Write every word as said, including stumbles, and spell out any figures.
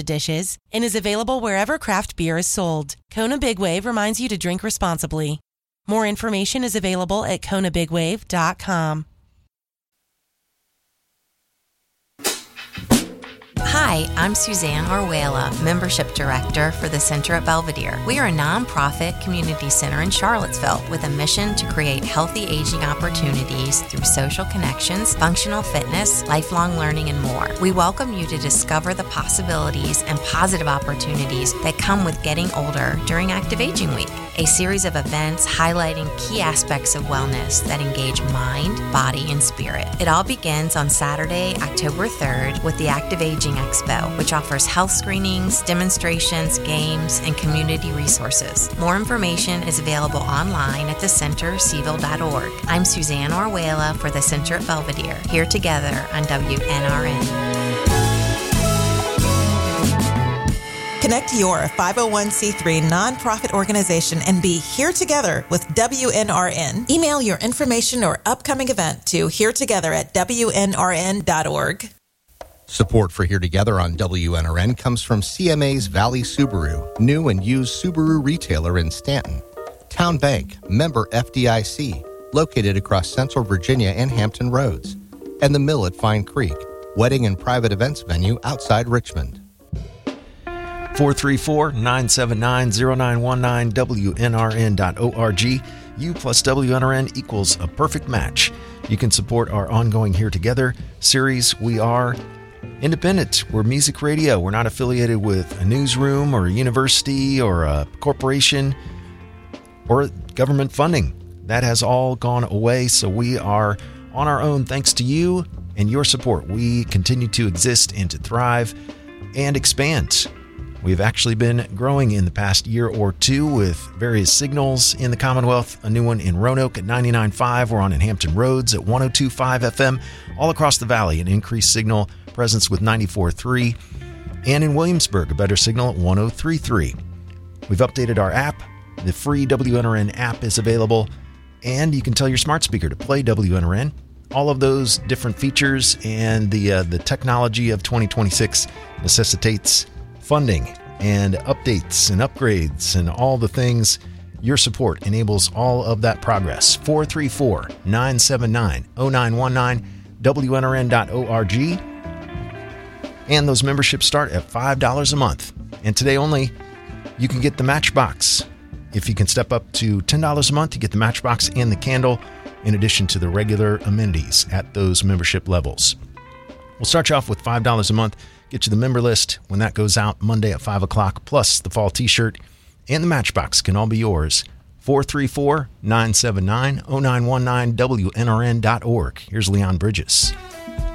dishes and is available wherever craft beer is sold. Kona Big Wave reminds you to drink responsibly. More information is available at kona big wave dot com. Hi, I'm Suzanne Orwella, Membership Director for the Center at Belvedere. We are a nonprofit community center in Charlottesville with a mission to create healthy aging opportunities through social connections, functional fitness, lifelong learning, and more. We welcome you to discover the possibilities and positive opportunities that come with getting older during Active Aging Week, a series of events highlighting key aspects of wellness that engage mind, body, and spirit. It all begins on Saturday, October third, with the Active Aging Expo, which offers health screenings, demonstrations, games, and community resources. More information is available online at the center seville dot org. I'm Suzanne Orwella for the Center at Belvedere, here together on W N R N. Connect your five oh one c three nonprofit organization and be here together with W N R N. Email your information or upcoming event to here together at w n r n dot org. Support for Here Together on W N R N comes from C M A's Valley Subaru, new and used Subaru retailer in Stanton. Town Bank, member F D I C, located across Central Virginia and Hampton Roads. And the Mill at Fine Creek, wedding and private events venue outside Richmond. four three four, nine seven nine, zero nine one nine, W N R N dot org. You plus W N R N equals a perfect match. You can support our ongoing Here Together series. We are independent. We're music radio. We're not affiliated with a newsroom or a university or a corporation or government funding. That has all gone away, so we are on our own thanks to you and your support. We continue to exist and to thrive and expand. We've actually been growing in the past year or two with various signals in the Commonwealth, a new one in Roanoke at ninety-nine point five. We're on in Hampton Roads at one oh two point five F M, all across the valley, an increased signal presence with ninety-four point three, and in Williamsburg, a better signal at one oh three point three. We've updated our app. The free W N R N app is available, and you can tell your smart speaker to play W N R N. All of those different features and the uh, the technology of twenty twenty-six necessitates funding and updates and upgrades and all the things. Your support enables all of that progress. four three four, nine seven nine, zero nine one nine, W N R N dot org. And those memberships start at five dollars a month. And today only, you can get the Matchbox. If you can step up to ten dollars a month, you get the Matchbox and the candle, in addition to the regular amenities at those membership levels. We'll start you off with five dollars a month, get you the member list when that goes out Monday at five o'clock, plus the fall t-shirt and the Matchbox can all be yours. four three four, nine seven nine, zero nine one nine, W N R N dot org. Here's Leon Bridges.